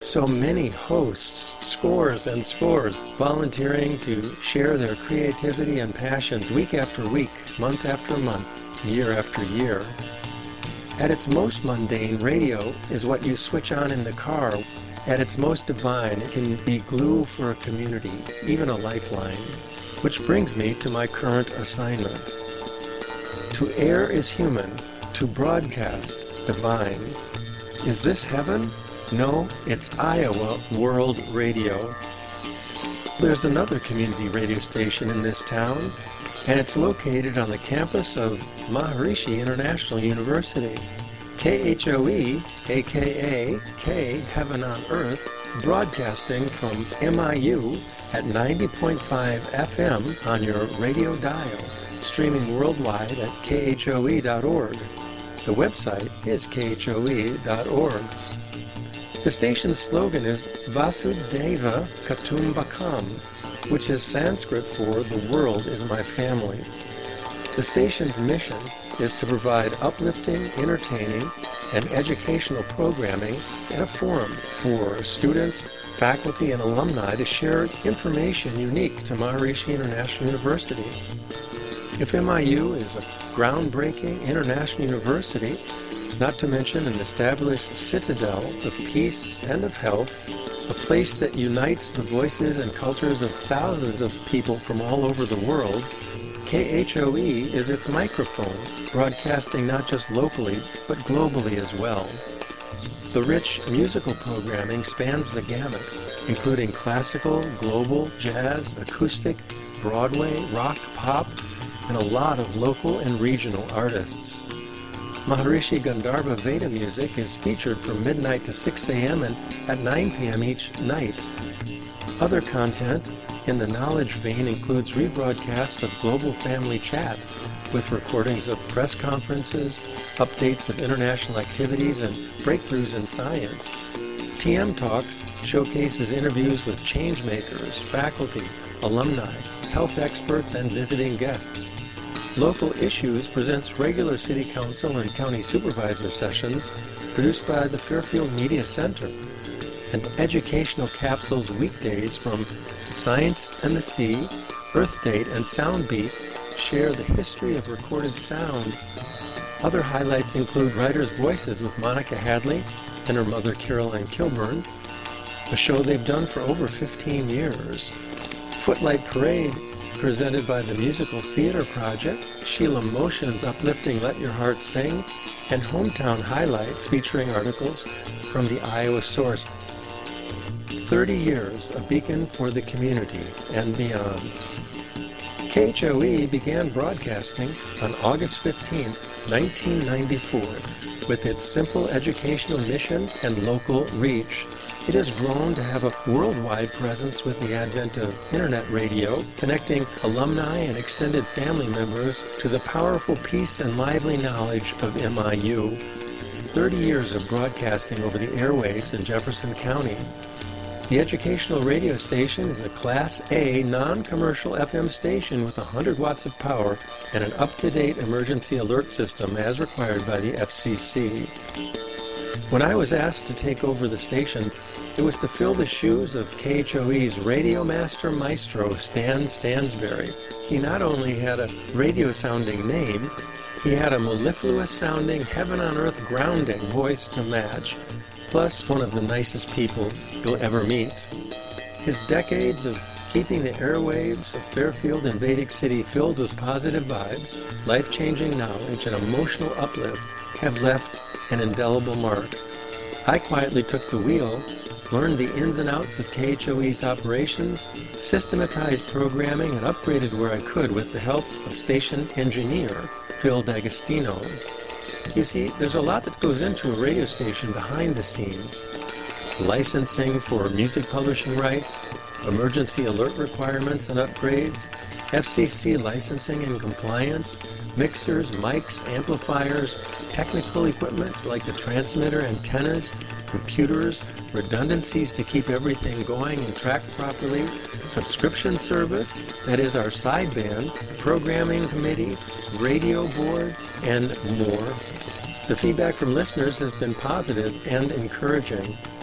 so many hosts, scores and scores, volunteering to share their creativity and passions week after week, month after month, year after year. At its most mundane, radio is what you switch on in the car. At its most divine, it can be glue for a community, even a lifeline. Which brings me to my current assignment. To air is human, to broadcast divine. Is this heaven? No, it's Iowa World Radio. There's another community radio station in this town, and it's located on the campus of Maharishi International University. KHOE, aka K Heaven on Earth, broadcasting from MIU at 90.5 FM on your radio dial, streaming worldwide at khoe.org. The website is khoe.org. The station's slogan is Vasudhaiva Kutumbakam, which is Sanskrit for "the world is my family." The station's mission is to provide uplifting, entertaining, and educational programming and a forum for students, faculty, and alumni to share information unique to Maharishi International University. If MIU is a groundbreaking international university, not to mention an established citadel of peace and of health, a place that unites the voices and cultures of thousands of people from all over the world, KHOE is its microphone, broadcasting not just locally, but globally as well. The rich musical programming spans the gamut, including classical, global, jazz, acoustic, Broadway, rock, pop, and a lot of local and regional artists. Maharishi Gandharva Veda music is featured from midnight to 6 a.m. and at 9 p.m. each night. Other content in the knowledge vein includes rebroadcasts of Global Family Chat with recordings of press conferences, updates of international activities, and breakthroughs in science. TM Talks showcases interviews with changemakers, faculty, alumni, health experts, and visiting guests. Local Issues presents regular City Council and County Supervisor sessions produced by the Fairfield Media Center, and educational capsules weekdays from Science and the Sea, Earth Date, and Soundbeat share the history of recorded sound. Other highlights include Writers' Voices with Monica Hadley and her mother Caroline Kilburn, a show they've done for over 15 years. Footlight Parade, presented by the Musical Theater Project, Sheila Motion's uplifting Let Your Heart Sing, and Hometown Highlights featuring articles from the Iowa Source. 30 years, a beacon for the community and beyond. KHOE began broadcasting on August 15, 1994, with its simple educational mission and local reach. It has grown to have a worldwide presence with the advent of internet radio, connecting alumni and extended family members to the powerful peace and lively knowledge of MIU. 30 years of broadcasting over the airwaves in Jefferson County. The educational radio station is a Class A non-commercial FM station with 100 watts of power and an up-to-date emergency alert system as required by the FCC. When I was asked to take over the station, it was to fill the shoes of KHOE's radio master maestro, Stan Stansberry. He not only had a radio-sounding name, he had a mellifluous-sounding, heaven-on-earth grounding voice to match, plus one of the nicest people you'll ever meet. His decades of keeping the airwaves of Fairfield and Vedic City filled with positive vibes, life-changing knowledge, and emotional uplift have left an indelible mark. I quietly took the wheel, learned the ins and outs of KHOE's operations, systematized programming, and upgraded where I could with the help of station engineer Phil D'Agostino. You see, there's a lot that goes into a radio station behind the scenes. Licensing for music publishing rights, emergency alert requirements and upgrades, FCC licensing and compliance, mixers, mics, amplifiers, technical equipment like the transmitter, antennas, computers, redundancies to keep everything going and tracked properly, subscription service, that is our sideband, programming committee, radio board, and more. The feedback from listeners has been positive and encouraging.